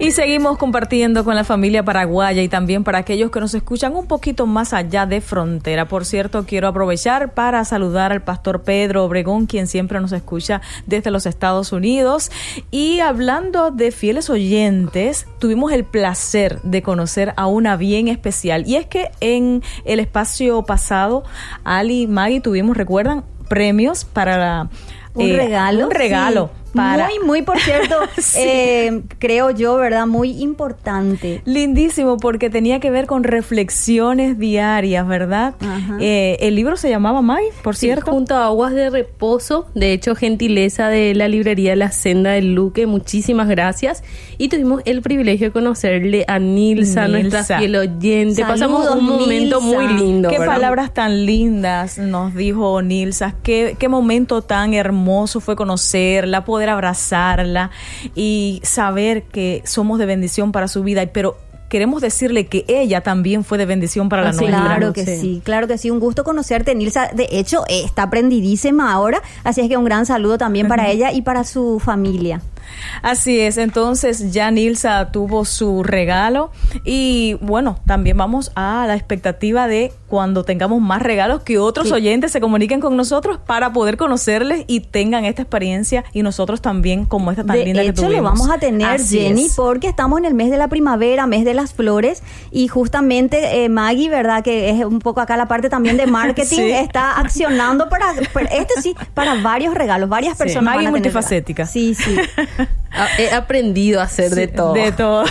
Y seguimos compartiendo con la familia paraguaya y también para aquellos que nos escuchan un poquito más allá de frontera. Por cierto, quiero aprovechar para saludar al pastor Pedro Obregón, quien siempre nos escucha desde los Estados Unidos. Y hablando de fieles oyentes, tuvimos el placer de conocer a una bien especial. Y es que en el espacio pasado, Ali y Maggie tuvimos, ¿recuerdan? Premios para un regalo. Un regalo. Sí. Muy, por cierto, sí. Creo yo, ¿verdad? Muy importante. Lindísimo, porque tenía que ver con reflexiones diarias, ¿verdad? El libro se llamaba, May, por cierto. Junto a Aguas de Reposo, de hecho, gentileza de la librería La Senda del Luque, muchísimas gracias. Y tuvimos el privilegio de conocerle a Nilsa. Nuestra fiel oyente. Saludos, pasamos un momento muy lindo. Qué ¿verdad? Palabras tan lindas nos dijo Nilsa. Qué momento tan hermoso fue conocerla, poder abrazarla y saber que somos de bendición para su vida, pero queremos decirle que ella también fue de bendición para la nuestra. Claro que sí, un gusto conocerte, Nilsa. De hecho, está aprendidísima ahora, así es que un gran saludo también para ella y para su familia. Así es, entonces ya Nilsa tuvo su regalo y bueno, también vamos a la expectativa de cuando tengamos más regalos que otros oyentes se comuniquen con nosotros para poder conocerles y tengan esta experiencia y nosotros también como esta tan linda que tuvimos. De hecho, lo vamos a tener, Jenny, porque estamos en el mes de la primavera, mes de las flores y justamente Maggie, ¿verdad? Que es un poco acá la parte también de marketing, sí. Está accionando para varios regalos, varias personas. Maggie multifacética. Sí. He aprendido a hacer de todo. De todo.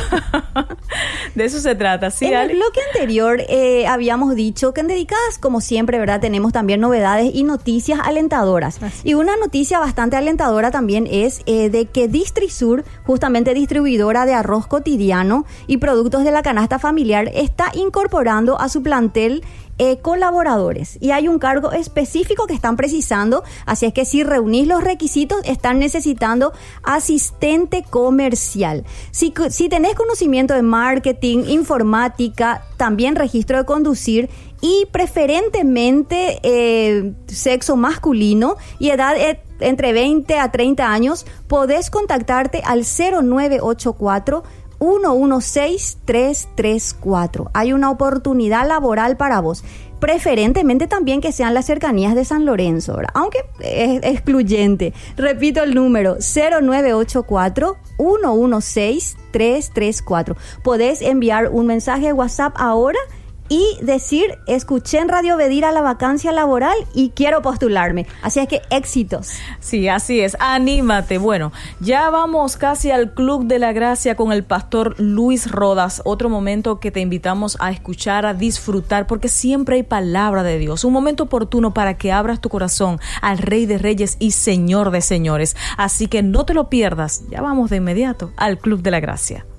De eso se trata, ¿sí? En el bloque anterior habíamos dicho que en Dedicadas, como siempre, ¿verdad? Tenemos también novedades y noticias alentadoras. Y una noticia bastante alentadora también es de que Distrisur, justamente distribuidora de arroz cotidiano y productos de la canasta familiar, está incorporando a su plantel colaboradores y hay un cargo específico que están precisando, así es que si reunís los requisitos están necesitando asistente comercial. Si tenés conocimiento de marketing, informática, también registro de conducir y preferentemente sexo masculino y edad entre 20 a 30 años, podés contactarte al 0984 116-334. Hay una oportunidad laboral para vos. Preferentemente también que sean las cercanías de San Lorenzo, ¿verdad? Aunque es excluyente. Repito el número, 0984-116-334. Podés enviar un mensaje de WhatsApp ahora y decir, escuché en Radio Bedira la vacancia laboral y quiero postularme. Así es que éxitos. Sí, así es. Anímate. Bueno, ya vamos casi al Club de la Gracia con el pastor Luis Rodas. Otro momento que te invitamos a escuchar, a disfrutar, porque siempre hay palabra de Dios. Un momento oportuno para que abras tu corazón al Rey de Reyes y Señor de Señores. Así que no te lo pierdas. Ya vamos de inmediato al Club de la Gracia.